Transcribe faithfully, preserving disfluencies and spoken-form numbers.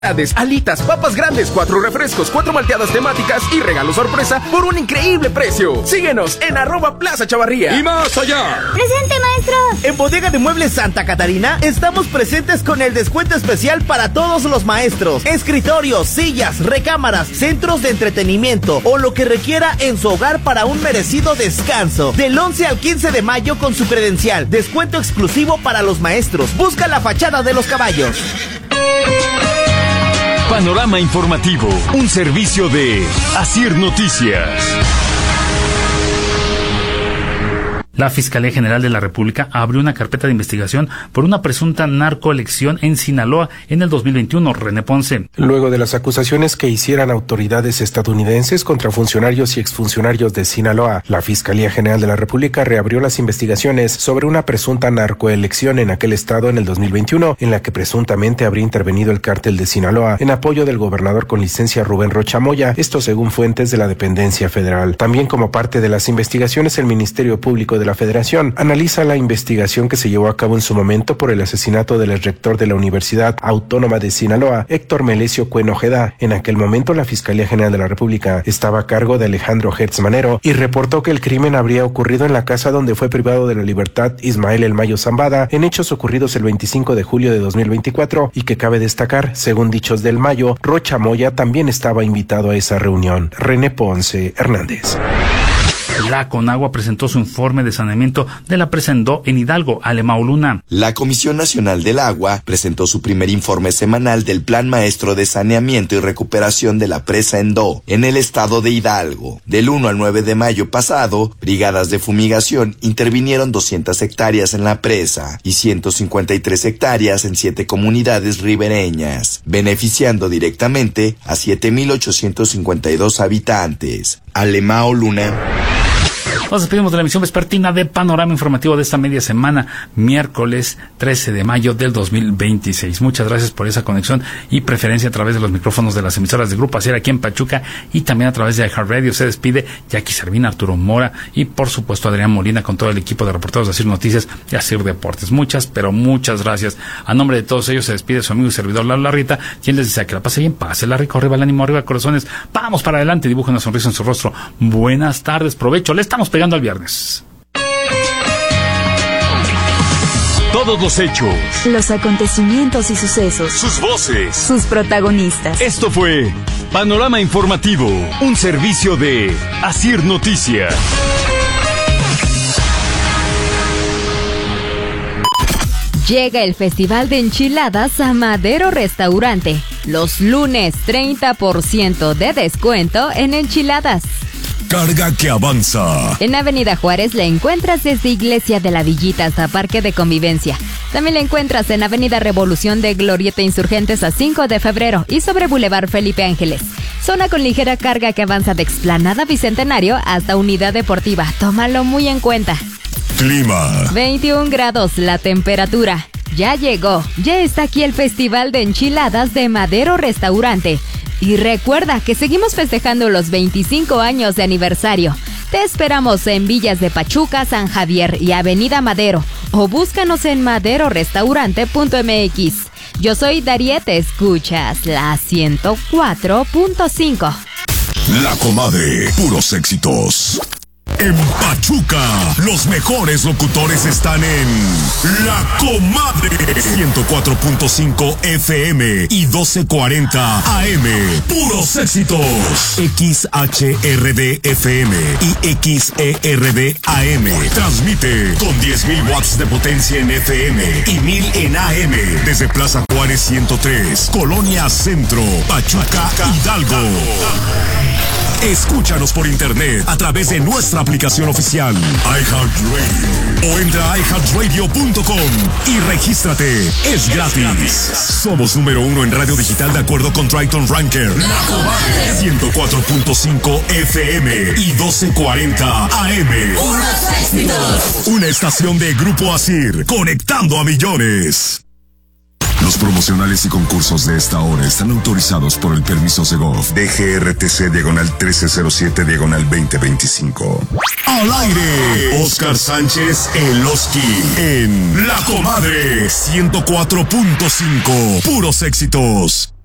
Alitas, papas grandes, cuatro refrescos, cuatro malteadas temáticas y regalo sorpresa por un increíble precio. Síguenos en arroba Plaza Chavarría. ¡Y más allá! ¡Presente, maestro! En Bodega de Muebles Santa Catarina estamos presentes con el descuento especial para todos los maestros. Escritorios, sillas, recámaras, centros de entretenimiento o lo que requiera en su hogar para un merecido descanso. Del once al quince de mayo con su credencial. Descuento exclusivo para los maestros. Busca la fachada de los caballos. Panorama informativo, un servicio de Asir Noticias. La Fiscalía General de la República abrió una carpeta de investigación por una presunta narcoelección en Sinaloa en el dos mil veintiuno. René Ponce. Luego de las acusaciones que hicieran autoridades estadounidenses contra funcionarios y exfuncionarios de Sinaloa, la Fiscalía General de la República reabrió las investigaciones sobre una presunta narcoelección en aquel estado en el dos mil veintiuno, en la que presuntamente habría intervenido el cártel de Sinaloa en apoyo del gobernador con licencia Rubén Rocha Moya, esto según fuentes de la dependencia federal. También como parte de las investigaciones, el Ministerio Público de la Federación analiza la investigación que se llevó a cabo en su momento por el asesinato del rector de la Universidad Autónoma de Sinaloa, Héctor Melesio Cuen Ojeda. En aquel momento, la Fiscalía General de la República estaba a cargo de Alejandro Hertz Manero y reportó que el crimen habría ocurrido en la casa donde fue privado de la libertad Ismael El Mayo Zambada, en hechos ocurridos el veinticinco de julio de dos mil veinticuatro, y que cabe destacar, según dichos del Mayo, Rocha Moya también estaba invitado a esa reunión. René Ponce Hernández. La Conagua presentó su informe de saneamiento de la presa Endó en Hidalgo, Alemão Luna. La Comisión Nacional del Agua presentó su primer informe semanal del Plan Maestro de Saneamiento y Recuperación de la presa Endó en el estado de Hidalgo. Del uno al nueve de mayo pasado, brigadas de fumigación intervinieron doscientas hectáreas en la presa y ciento cincuenta y tres hectáreas en siete comunidades ribereñas, beneficiando directamente a siete mil ochocientos cincuenta y dos habitantes. Alemão Luna. Nos despedimos de la emisión vespertina de Panorama Informativo de esta media semana, miércoles trece de mayo del dos mil veintiséis. Muchas gracias por esa conexión y preferencia a través de los micrófonos de las emisoras de Grupo Asir aquí en Pachuca y también a través de iHeartRadio. Se despide Jackie Servina, Arturo Mora y por supuesto Adrián Molina con todo el equipo de reporteros de Asir Noticias y Asir Deportes. Muchas, pero muchas gracias. A nombre de todos ellos se despide su amigo y servidor Lalo Larrita, quien les desea que la pase bien, pásela rico, arriba el ánimo, arriba corazones, vamos para adelante, dibuja una sonrisa en su rostro. Buenas tardes, provecho, le estamos pegando al viernes. Todos los hechos, los acontecimientos y sucesos, sus voces, sus protagonistas. Esto fue Panorama Informativo, un servicio de Asir Noticias. Llega el Festival de Enchiladas a Madero Restaurante. Los lunes, treinta por ciento de descuento en enchiladas. Carga que avanza. En Avenida Juárez la encuentras desde Iglesia de la Villita hasta Parque de Convivencia. También la encuentras en Avenida Revolución de Glorieta Insurgentes a cinco de febrero y sobre Boulevard Felipe Ángeles. Zona con ligera carga que avanza de Explanada Bicentenario hasta Unidad Deportiva. Tómalo muy en cuenta. Clima. veintiún grados la temperatura. Ya llegó, ya está aquí el Festival de Enchiladas de Madero Restaurante. Y recuerda que seguimos festejando los veinticinco años de aniversario. Te esperamos en Villas de Pachuca, San Javier y Avenida Madero. O búscanos en madero restaurante punto m x. Yo soy Dariete, escuchas la ciento cuatro punto cinco. La Comadre, puros éxitos. En Pachuca, los mejores locutores están en La Comadre. ciento cuatro punto cinco F M y doce cuarenta A M. Puros éxitos. X H R D F M y X E R D A M. Transmite con diez mil watts de potencia en F M y mil en A M. Desde Plaza Juárez ciento tres, Colonia Centro, Pachuca, Hidalgo. Escúchanos por internet a través de nuestra aplicación oficial iHeartRadio o entra a i heart radio punto com y regístrate. Es gratis. Somos número uno en radio digital de acuerdo con Triton Ranker. ciento cuatro punto cinco F M y doce cuarenta A M. Una estación de Grupo Asir, conectando a millones. Los promocionales y concursos de esta hora están autorizados por el permiso Segov D G R T C diagonal trece cero siete diagonal veinte veinticinco. Al aire, Oscar Sánchez El Oski en La Comadre ciento cuatro punto cinco. Puros éxitos.